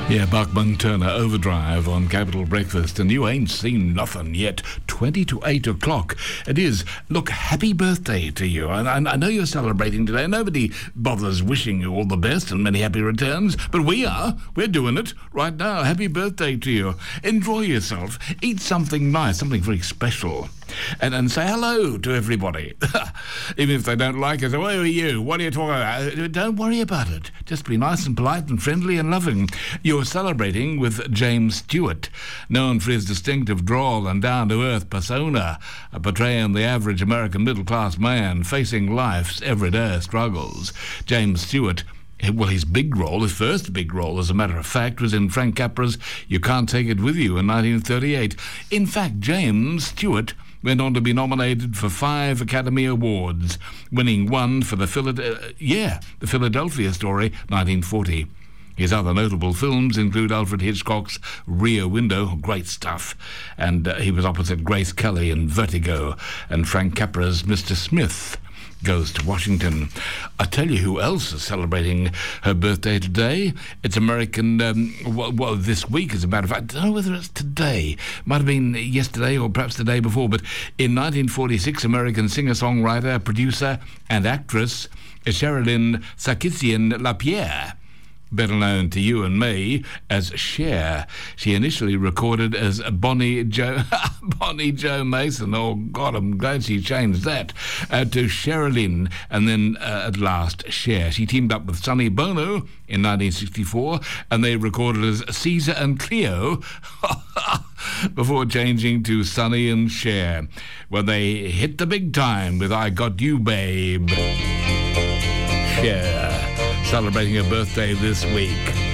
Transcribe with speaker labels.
Speaker 1: Yeah, Bachman Turner Overdrive on Capital Breakfast, and you ain't seen nothing yet. 20 to 8 o'clock. It is. Look, happy birthday to you. And I know you're celebrating today. Nobody bothers wishing you all the best and many happy returns, but we are. We're doing it right now. Happy birthday to you. Enjoy yourself. Eat something nice, something very special. And say hello to everybody. Even if they don't like it. Where are you? What are you talking about? Don't worry about it. Just be nice and polite and friendly and loving. You're celebrating with James Stewart, known for his distinctive drawl and down-to-earth persona, portraying the average American middle-class man facing life's everyday struggles. James Stewart, well, his first big role, as a matter of fact, was in Frank Capra's You Can't Take It With You in 1938. In fact, James Stewart went on to be nominated for 5 Academy Awards, winning one for the Philadelphia Story, 1940. His other notable films include Alfred Hitchcock's Rear Window, great stuff, and he was opposite Grace Kelly in Vertigo, and Frank Capra's Mr. Smith Goes to Washington. I tell you who else is celebrating her birthday today. It's American, this week, as a matter of fact. I don't know whether it's today. Might have been yesterday or perhaps the day before, but in 1946, American singer-songwriter, producer and actress Sherilyn Sarkisian-Lapierre, better known to you and me as Cher. She initially recorded as Bonnie Jo Mason. Oh, God, I'm glad she changed that to Sherilyn, and then at last Cher. She teamed up with Sonny Bono in 1964, and they recorded as Caesar and Cleo before changing to Sonny and Cher when they hit the big time with I Got You, Babe. Cher, celebrating her birthday this week.